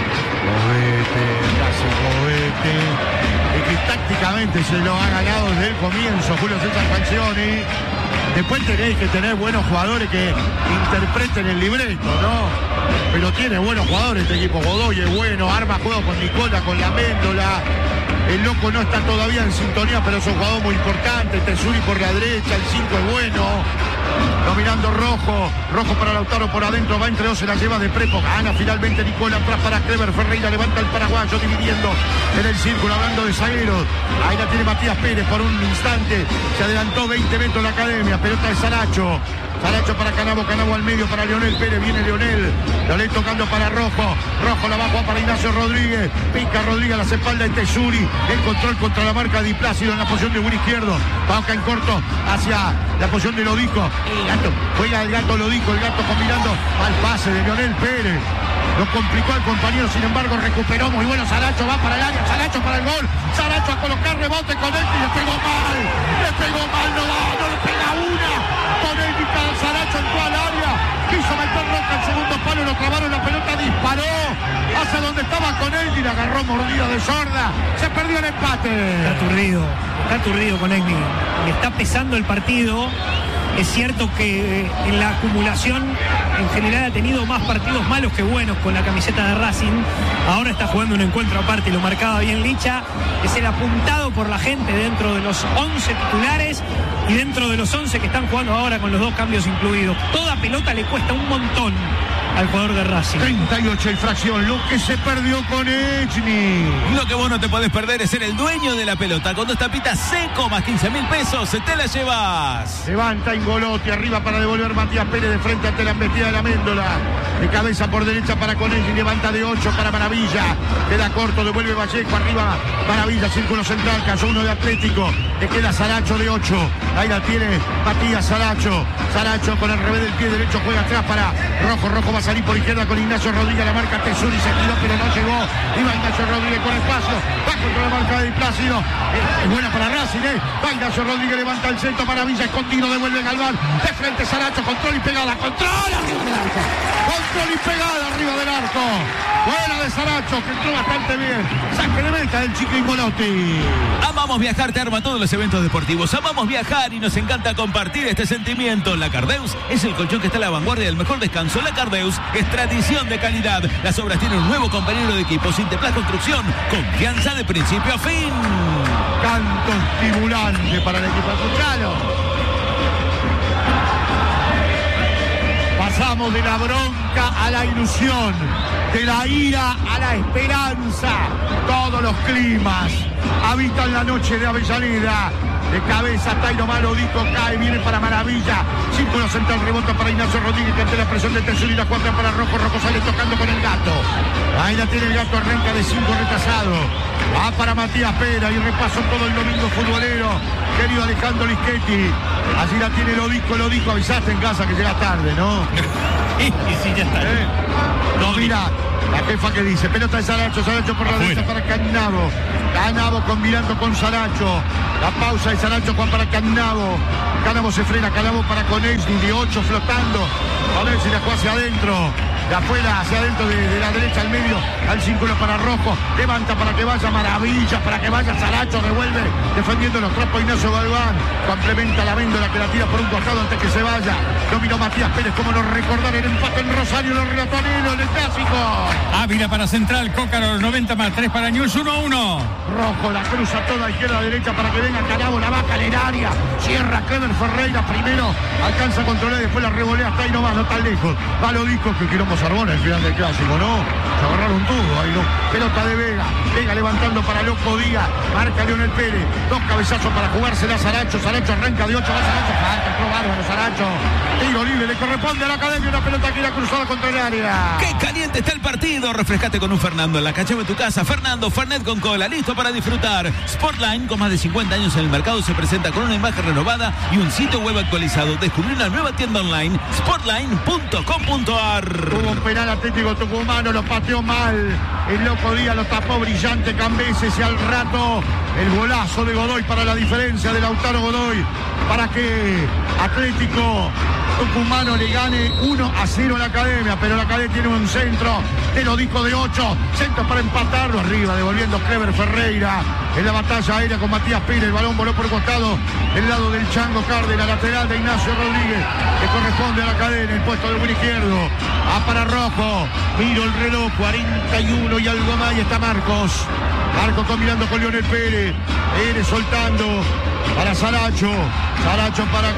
movete, y que tácticamente se lo ha ganado desde el comienzo Julio César Falcioni. Después tenéis que tener buenos jugadores que interpreten el libreto, ¿no? Pero tiene buenos jugadores este equipo. Godoy es bueno, arma juego con Nicola, con la Méndola. El loco no está todavía en sintonía, pero es un jugador muy importante. Tesuri por la derecha, el 5 es bueno. Dominando Rojo para Lautaro por adentro, va entre dos, se la lleva de Prepo, gana finalmente Nicola, atrás para Clever Ferreira, levanta el paraguayo dividiendo en el círculo, hablando de zagueros, ahí la tiene Matías Pérez por un instante, se adelantó 20 metros la academia, pelota de Saracho para Canavo al medio para Lionel Pérez, viene Lionel tocando para Rojo la va a jugar para Ignacio Rodríguez, pica Rodríguez a las espaldas de Tesuri, el control contra la marca Di Plácido en la posición de buen izquierdo, Pauca en corto hacia la posición de Lodico, el gato, juega el gato Lodico, el gato combinando al pase de Lionel Pérez, lo complicó al compañero, sin embargo recuperó muy bueno Saracho, va para el área, Saracho para el gol, Saracho a colocar rebote con él y le pegó mal, no le pega una. Saracho entró al área, quiso meter Roca al segundo palo, lo clavaron la pelota, disparó hacia donde estaba con él y la agarró mordida de sorda, se perdió el empate. Está aturdido con Egni, le está pesando el partido. Es cierto que en la acumulación en general ha tenido más partidos malos que buenos con la camiseta de Racing. Ahora está jugando un encuentro aparte, lo marcaba bien Licha. Es el apuntado por la gente dentro de los 11 titulares y dentro de los 11 que están jugando ahora con los 2 cambios incluidos. Toda pelota le cuesta un montón al jugador de Racing. 38 y fracción, lo que se perdió con Echny. Lo que vos no te podés perder es ser el dueño de la pelota. Con 2 tapitas seco más 15.000 pesos, te la llevas. Levanta Ingolotti, arriba para devolver Matías Pérez de frente ante la embestida de la Méndola. De cabeza por derecha para Conelli, levanta de 8 para Maravilla. Queda corto, devuelve Vallejo, arriba Maravilla, círculo central, cayó uno de Atlético. Le queda Saracho de 8. Ahí la tiene Matías Saracho. Saracho con el revés del pie derecho, juega atrás para Rojo va a salir por izquierda con Ignacio Rodríguez, la marca Tesuri, se tiró pero no llegó, iba Ignacio Rodríguez con espacio, va contra la marca de Di Plácido, es buena para Racing, va Ignacio Rodríguez, levanta el centro para Villa, escondido, devuelve Galván, de frente Saracho, control y pegada, control arriba del arco, control y pegada arriba del arco, buena de Saracho, que entró bastante bien, saque de meta del Chico Ingolotti. Amamos viajar, te arma todos los eventos deportivos, amamos viajar y nos encanta compartir este sentimiento. La Cardeus es el colchón que está a la vanguardia del mejor descanso. La Cardeus es tradición de calidad. Las obras tienen un nuevo compañero de equipo. Sinteplas Construcción, confianza de principio a fin. Canto estimulante para el equipo azulgrano. Pasamos de la bronca a la ilusión, de la ira a la esperanza. Todos los climas habitan la noche de Avellaneda. de cabeza, está ahí nomás Lodico, cae, viene para Maravilla, círculo central, rebota para Ignacio Rodríguez, que ante la presión de Tercero y la cuarta para Rojo, Rojo sale tocando con el Gato, ahí la tiene el Gato, arranca de 5 retrasado, va para Matías Pera y repaso todo el domingo futbolero, querido Alejandro Lischetti, allí la tiene Lodico, avisaste en casa que llega tarde, ¿no? Sí, ya está. No, mira, la jefa que dice, pelota de Saracho por la derecha para Canavo combinando con Saracho, la pausa de Saracho, Juan para Canavo se frena, Canavo para Konechny, de 8 flotando, Konechny la juega hacia adentro, de afuera hacia adentro, de la derecha al medio, al círculo para Rojo, levanta para que vaya Maravilla, para que vaya Saracho, revuelve, defendiendo los trapos Ignacio Galván, complementa la Méndola que la tira por un costado antes que se vaya, dominó Matías Pérez, como no recordar el empate en Rosario, los relatoneros en el clásico. Ávila para Central, Cócaro, 90 más 3 para News, 1-1. Rojo la cruza toda izquierda derecha para que venga Canavo, la baja en el área, cierra Clever Ferreira primero, alcanza a controlar, después la revolea hasta ahí nomás, no tan lejos, va Lodico, que quilombo Sarbona el final del clásico, ¿no? Se agarraron todo ahí, ¿no? Pelota de Vega levantando para Loco Díaz, marca Leonel Pérez, 2 cabezazos para jugársela Saracho arranca de 8, va Saracho, falta, entró bárbaro Saracho, tiro libre, le corresponde a la Academia, una pelota que irá cruzada contra el área. ¡Qué caliente está el partido! Refrescate con un Fernando en la cancha de tu casa. Fernando, Fernet con cola, listo para disfrutar. Sportline, con más de 50 años en el mercado, se presenta con una imagen renovada y un sitio web actualizado. Descubrí una nueva tienda online, sportline.com.ar. Hubo un penal Atlético Tucumano, lo pateó mal. El Loco Díaz lo tapó brillante Cambeses y al rato el golazo de Godoy para la diferencia de Lautaro Godoy, para que Atlético Tucumano le gane 1-0 a la Academia, pero la Academia tiene un centro, te lo dijo, de 8, centro para empatarlo, arriba devolviendo Clever Ferreira en la batalla aérea con Matías Pérez, el balón voló por costado del lado del Chango Cárdenas, lateral de Ignacio Rodríguez, que corresponde a la Academia, el puesto del buen izquierdo, para Rojo, miro el reloj, 41 y algo más, y está Marcos combinando con Leonel Pérez soltando para Saracho para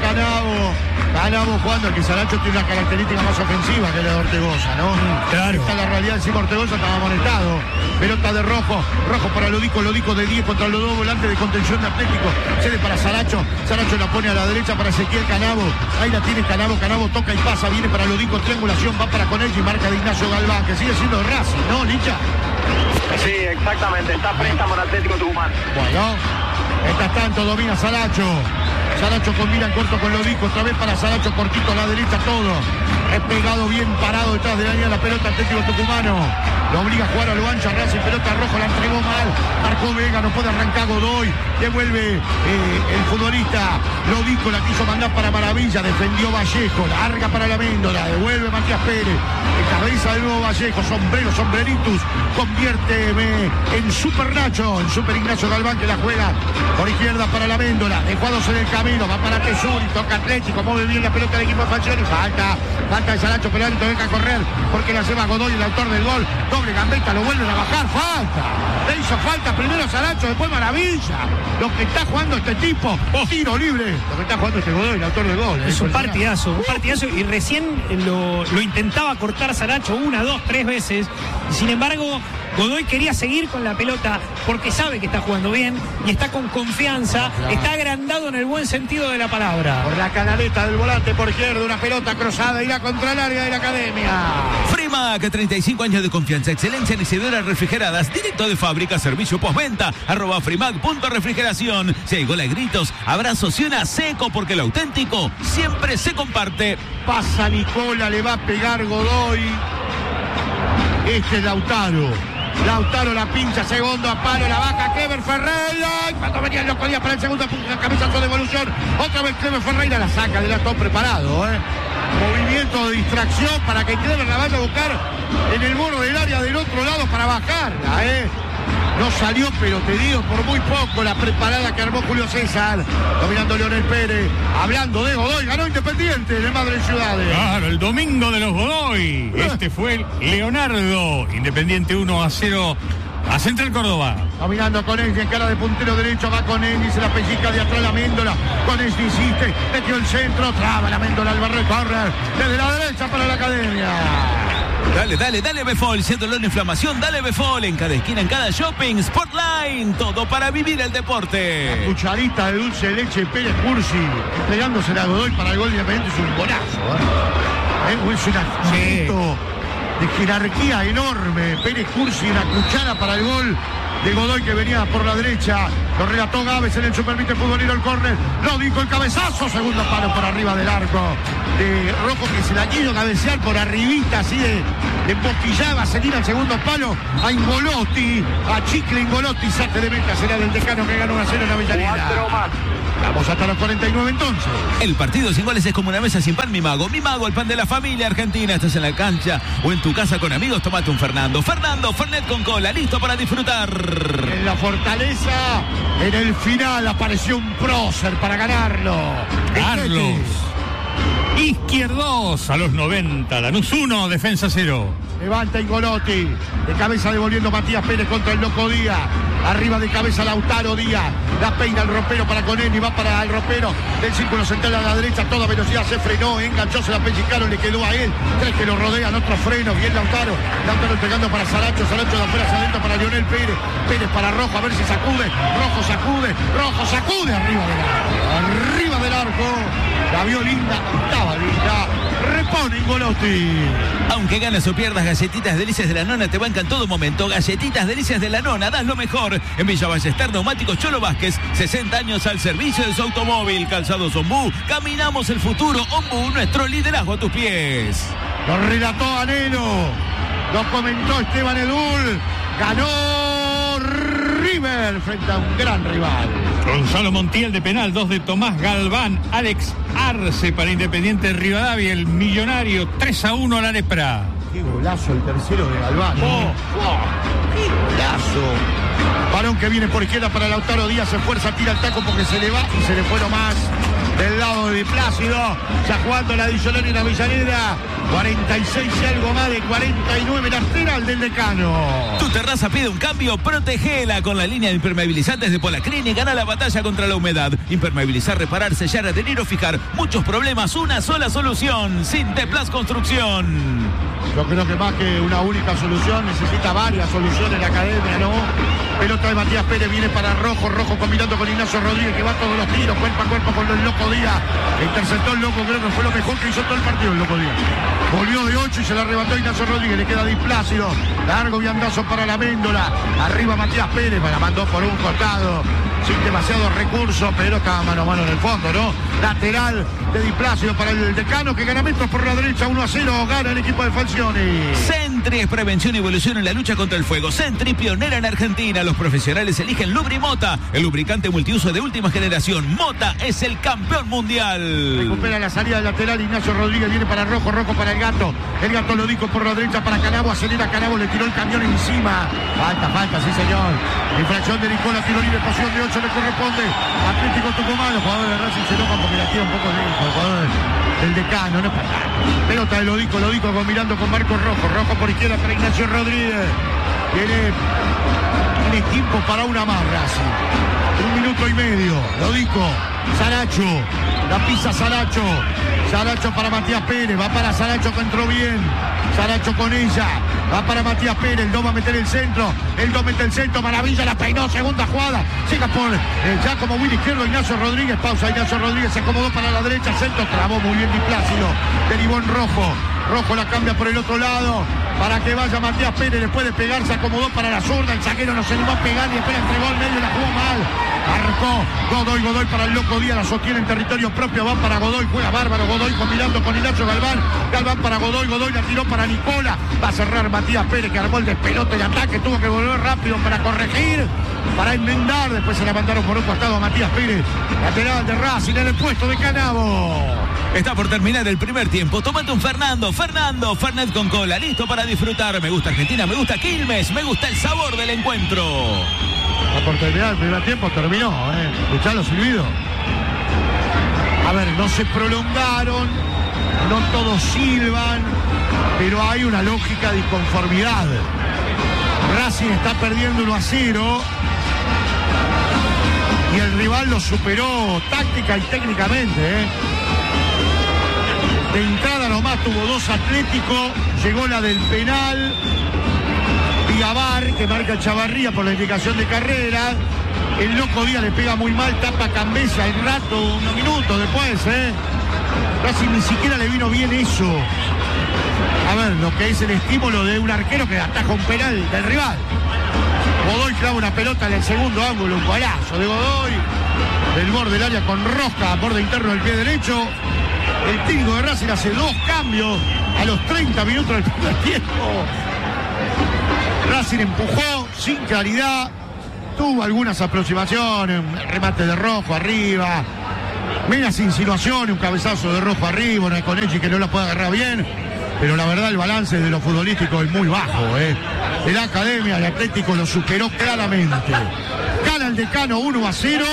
Canavo jugando, que Saracho tiene una característica más ofensiva que la de Ortegoza, ¿no? Claro. Esta es la realidad, encima Ortegoza estaba amonestado, pelota de Rojo para Lodico de 10 contra los 2 volantes de contención de Atlético, cede para Saracho la pone a la derecha para Ezequiel Canavo, ahí la tiene Canavo toca y pasa, viene para Lodico, triangulación, va para Conelli, marca de Ignacio Galván, que sigue siendo de Racing, ¿no, Licha? Sí, exactamente, está préstamo en Atlético Tucumán. Bueno, mientras tanto domina Saracho combina en corto con Lodico, otra vez para Saracho, cortito a la derecha todo, pegado bien parado detrás de la línea, la pelota Atlético Tucumano, lo obliga a jugar a lo ancho, Racing, pelota Rojo, la entregó mal, marcó Vega, no puede arrancar Godoy, devuelve el futbolista Lodico, la quiso mandar para Maravilla, defendió Vallejo, larga para la Méndola, devuelve Matías Pérez, cabeza de nuevo Vallejo, sombreritus, conviérteme en Super Nacho, en Super Ignacio Galván, que la juega por izquierda para la Méndola, dejados en el camino, va para Tesuri, toca Atlético, mueve bien la pelota del equipo de Falcioni, falta de Saracho, pero Alto deja correr, porque la lleva Godoy, el autor del gol, doble gambeta, lo vuelven a bajar, le hizo falta primero Saracho, después Maravilla, lo que está jugando este tipo, tiro libre, lo que está jugando este Godoy, el autor del gol. Es un partidazo, y recién lo intentaba cortar Saracho 1, 2, 3 veces, y sin embargo Godoy quería seguir con la pelota porque sabe que está jugando bien y está con confianza, está agrandado en el buen sentido de la palabra. Por la canaleta del volante por izquierda, una pelota cruzada, irá contra el área de la Academia. Frimac, 35 años de confianza, excelencia en iniciadoras refrigeradas, directo de fábrica, servicio postventa, @frimac.refrigeración. Si hay gol a gritos, abrazos y una seco, porque lo auténtico siempre se comparte. Pasa Nicola, le va a pegar Godoy. Este es Lautaro la pincha, segundo a palo, la baja Clever Ferreira. Cuando venía el Loco Díaz para el segundo, cabezazo de evolución. Otra vez Clever Ferreira la saca, le da todo preparado, movimiento de distracción para que Clever la vaya a buscar en el borde del área del otro lado para bajarla, No salió, pero te digo, por muy poco la preparada que armó Julio César. Dominando Leonel Pérez. Hablando de Godoy, ganó Independiente de Madre Ciudades. Claro, el domingo de los Godoy. Este fue el Leonardo. Independiente 1-0 a Central Córdoba. Dominando con Enzi en cara de puntero derecho. Va con Enzi, se la pellizca de atrás la Méndola. Con Enzi insiste, metió el centro, traba la Méndola al barrio, corre desde la derecha para la Academia. Dale Befol, siendo la inflamación, dale Befol, en cada esquina, en cada shopping, Sportline, todo para vivir el deporte. Cucharita de dulce de leche Pérez Cursi, entregándose a Godoy para el gol de Independiente, es un golazo. Es un acto de jerarquía enorme. Pérez Cursi, una cuchara para el gol de Godoy que venía por la derecha. Lo relató Gávez en el supervite futbolero, el córner. Lo dijo el cabezazo, segundo palo por arriba del arco de Rojo, que se la quiso cabecear por arribita, así de embosquillada, se tira el segundo palo a Ingolotti, a Chicle Ingolotti, saque de meta, será del Decano que ganó 1-0 en la Avellaneda. 4 más. Vamos hasta los 49 entonces. El partido sin goles es como una mesa sin pan, mi mago, el pan de la familia argentina. Estás en la cancha o en tu casa con amigos, tomate un Fernando, Fernet con cola, listo para disfrutar. En la Fortaleza, en el final apareció un prócer para ganarlo. Carlos Izquierdos a los 90, Lanús 1, Defensa 0. Levanta Ingolotti, de cabeza devolviendo Matías Pérez contra el Loco Díaz. Arriba de cabeza Lautaro Díaz, la peina el ropero para Coneni, va para el ropero del círculo central a la derecha, toda velocidad, se frenó, enganchó, se la pellicaron, le quedó a él, tres que lo rodean, otro freno, bien Lautaro entregando para Saracho de afuera hacia adentro para Lionel Pérez, Pérez para Rojo, a ver si sacude, Rojo sacude, arriba del arco, la vio linda, estaba linda, repone Ingolotti. Aunque ganas o pierdas, Galletitas Delicias de la Nona te bancan todo momento. Galletitas Delicias de la Nona, das lo mejor. En Villa Ballester, Neumáticos Cholo Vázquez, 60 años al servicio de su automóvil. Calzados Ombú, caminamos el futuro. Ombú, nuestro liderazgo a tus pies. Lo relató Anelo, lo comentó Esteban Edul, ganó River frente a un gran rival. Gonzalo Montiel de penal, 2 de Tomás Galván, Alex Arce para Independiente Rivadavia, el millonario, 3-1 a la Lepra. Qué golazo el tercero de Galván. ¡Qué golazo! Varón que viene por izquierda para Lautaro Díaz, se esfuerza, tira el taco porque se le va y se le fue nomás del lado de Di Plácido, ya jugando la adicional en la Avellaneda. 46 y algo más de 49, lateral del Decano. Tu terraza pide un cambio, protegela con la línea de impermeabilizantes de Polacrin y gana la batalla contra la humedad. Impermeabilizar, reparar, sellar, adherir o fijar. Muchos problemas, una sola solución. Sinteplas Construcción. Yo creo que más que una única solución, necesita varias soluciones la academia, ¿no? Pelota de Matías Pérez, viene para Rojo combinando con Ignacio Rodríguez, que va todos los tiros, cuerpo a cuerpo con el Loco Díaz. Interceptó el Loco, creo que fue lo mejor que hizo todo el partido el Loco Díaz. Volvió de 8 y se la arrebató Ignacio Rodríguez, le queda Di Plácido, largo viandazo para la Méndola, arriba Matías Pérez, la mandó por un costado, sin demasiados recursos, pero estaba mano a mano en el fondo, ¿no? Lateral de Di Plácido para el Decano, que gana metros por la derecha, 1-0, gana el equipo de Falcioni. Sentry es prevención y evolución en la lucha contra el fuego. Sentry, pionera en Argentina. Los profesionales eligen Lubrimota, el lubricante multiuso de última generación. Mota es el campeón mundial. Recupera la salida del lateral, Ignacio Rodríguez viene para Rojo para el Gato lo dijo por la derecha para Canabo, acelera Canabo, le tiró el camión encima. Falta, sí señor. Infracción de Nicola, tiro libre, posición de 8 le corresponde. Atlético Tucumán, los jugadores de Racing se enojan porque la tira un poco lejos, el jugador del Decano, no es para nada. Pelota de Lodico combinando con Marcos Rojo por izquierda para Ignacio Rodríguez. Tiene tiempo para una más Racing. 1 minuto y medio. Lodico, Saracho, la pisa Saracho para Matías Pérez, va para Saracho que entró bien, Saracho con ella, va para Matías Pérez, el 2 va a meter el centro, maravilla, la peinó, segunda jugada, llega por ya como Willy izquierdo, Ignacio Rodríguez, pausa, Ignacio Rodríguez se acomodó para la derecha, centro, trabó muy bien Di Plácido, derivó en Rojo la cambia por el otro lado, para que vaya Matías Pérez, después de pegar se acomodó para la zurda, el zaguero no se animó a pegar y después entregó al medio, la jugó mal, arcó Godoy para el Loco Díaz, la sostiene en territorio propio, va para Godoy, juega bárbaro Godoy combinando con Ignacio Galván para Godoy la tiró para Nicola, va a cerrar Matías Pérez que armó el despelote de ataque, tuvo que volver rápido para corregir, para enmendar, después se la mandaron por un costado a Matías Pérez, lateral de Racing en el puesto de Canabo. Está por terminar el primer tiempo, tómate un Fernet con cola, listo para disfrutar. Me gusta Argentina, me gusta Quilmes, me gusta el sabor del encuentro. La por terminar el primer tiempo terminó, escuchá los silbidos. A ver, no se prolongaron, no todos silban, pero hay una lógica de inconformidad. Racing está perdiendo 1-0 y el rival lo superó táctica y técnicamente. De entrada nomás jugadas tuvo 2 Atlético, llegó la del penal, Vigabar, que marca Chavarría por la indicación de carrera. El Loco Díaz le pega muy mal, tapa Cambesa el rato, unos minutos después, Casi ni siquiera le vino bien eso. A ver, lo que es el estímulo de un arquero que ataja un penal del rival. Godoy clava una pelota en el segundo ángulo, un golazo de Godoy. Del borde del área con rosca, borde interno del pie derecho. El técnico de Racing hace 2 cambios a los 30 minutos del primer tiempo. Racing empujó sin claridad. Tuvo algunas aproximaciones, un remate de Rojo arriba. Menos insinuaciones, un cabezazo de Rojo arriba, una Conechi que no la puede agarrar bien. Pero la verdad el balance de lo futbolístico es muy bajo, El Academia de Atlético lo superó claramente. Gana el Decano 1-0.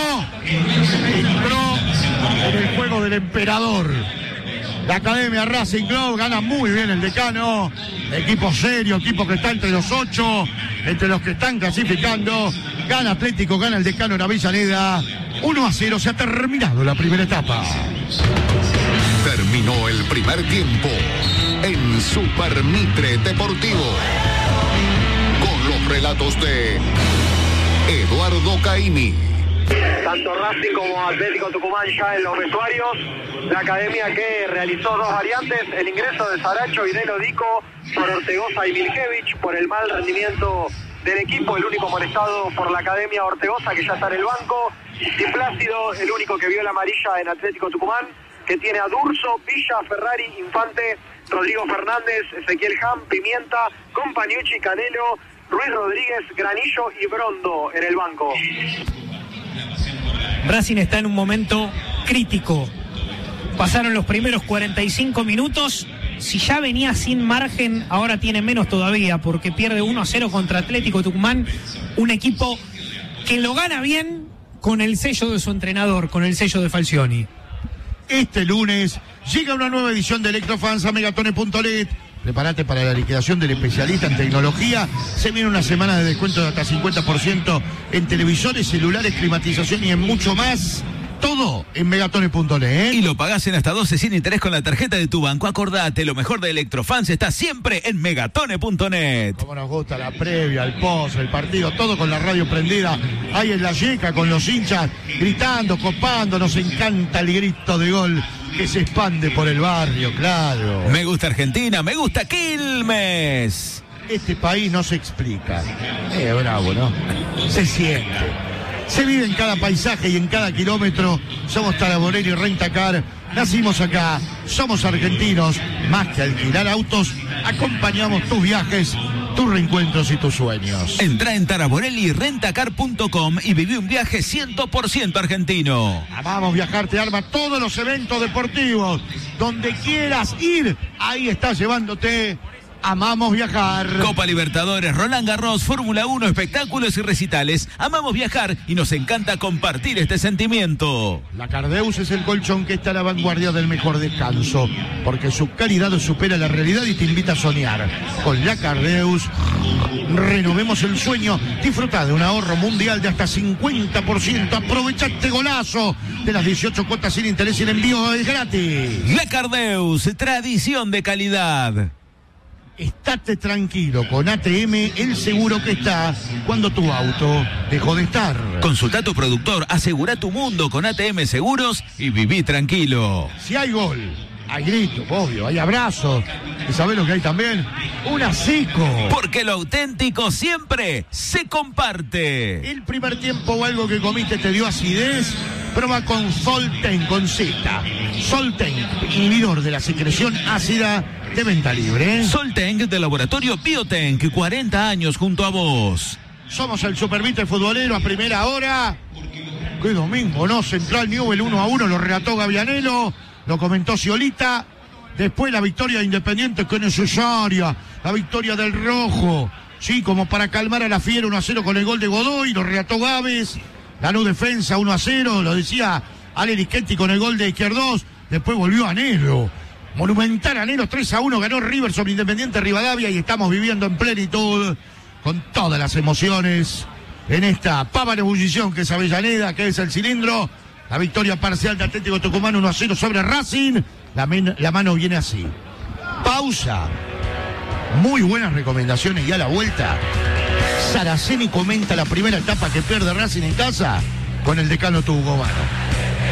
Entró en el juego del emperador. La Academia Racing Club gana muy bien el Decano. Equipo serio, equipo que está entre los 8, entre los que están clasificando. Gana Atlético, gana el Decano en Avellaneda. 1-0, se ha terminado la primera etapa. Terminó el primer tiempo en Super Mitre Deportivo. Con los relatos de Eduardo Caimi. Tanto Racing como Atlético Tucumán ya en los vestuarios. La Academia que realizó 2 variantes, el ingreso de Saracho y Nelo Dico por Ortegoza y Miljevich por el mal rendimiento del equipo. El único molestado por la Academia, Ortegoza, que ya está en el banco. Y Plácido, el único que vio la amarilla en Atlético Tucumán, que tiene a Durso, Villa, Ferrari, Infante, Rodrigo Fernández, Ezequiel Ham, Pimienta, Compañucci, Canelo, Ruiz Rodríguez, Granillo y Brondo en el banco. Racing está en un momento crítico. Pasaron los primeros 45 minutos. Si ya venía sin margen, ahora tiene menos todavía, porque pierde 1-0 contra Atlético Tucumán. Un equipo que lo gana bien con el sello de su entrenador, con el sello de Falcioni. Este lunes llega una nueva edición de Electrofans a Megatone.net. Prepárate para la liquidación del especialista en tecnología. Se viene una semana de descuento de hasta 50% en televisores, celulares, climatización y en mucho más. Todo en Megatone.net. Y lo pagás en hasta 12 sin interés con la tarjeta de tu banco. Acordate, lo mejor de Electrofans está siempre en Megatone.net. Como nos gusta la previa, el post, el partido, todo con la radio prendida. Ahí en la yeca con los hinchas gritando, copando. Nos encanta el grito de gol que se expande por el barrio, claro. Me gusta Argentina, me gusta Quilmes. Este país no se explica. Bravo, ¿no? Se siente. Se vive en cada paisaje y en cada kilómetro. Somos Taraborelli y Rentacar. Nacimos acá. Somos argentinos. Más que alquilar autos, acompañamos tus viajes, tus reencuentros y tus sueños. Entrá en taraborellirentacar.com y viví un viaje 100% argentino. Amamos Viajar, te arma todos los eventos deportivos. Donde quieras ir, ahí está llevándote. Amamos Viajar. Copa Libertadores, Roland Garros, Fórmula 1, espectáculos y recitales. Amamos viajar y nos encanta compartir este sentimiento. La Cardeus es el colchón que está a la vanguardia del mejor descanso, porque su calidad supera la realidad y te invita a soñar. Con la Cardeus, renovemos el sueño. Disfruta de un ahorro mundial de hasta 50%. Aprovecha este golazo de las 18 cuotas sin interés y el envío es gratis. La Cardeus, tradición de calidad. Estate tranquilo, con ATM el seguro que está cuando tu auto dejó de estar. Consulta a tu productor, asegura tu mundo con ATM Seguros y viví tranquilo. Si hay gol, hay gritos, obvio, hay abrazos. ¿Y sabés lo que hay también? Un asico. Porque lo auténtico siempre se comparte. El primer tiempo o algo que comiste te dio acidez. Prueba con Solten, con Z. Solten, inhibidor de la secreción ácida, de venta libre. Solten de Laboratorio Biotenk, 40 años junto a vos. Somos el Supervite futbolero a primera hora. Qué domingo, ¿no? Central Newell 1-1, lo relató Gavianelo, lo comentó Sciolita. Después la victoria de Independiente, que es necesaria. La victoria del Rojo. Sí, como para calmar a la Fiera, 1-0 con el gol de Godoy, lo relató Gávez. Ganó defensa 1-0, lo decía Ale Lischetti con el gol de Izquierdos. Después volvió Anelo. Monumental Anelo, 3-1, ganó River sobre Independiente Rivadavia y estamos viviendo en plenitud, con todas las emociones, en esta pava de ebullición que es Avellaneda, que es el cilindro. La victoria parcial de Atlético Tucumán 1-0 sobre Racing. La mano viene así. Pausa. Muy buenas recomendaciones y a la vuelta. Saraceni comenta la primera etapa que pierde Racing en casa con el decano tucumano.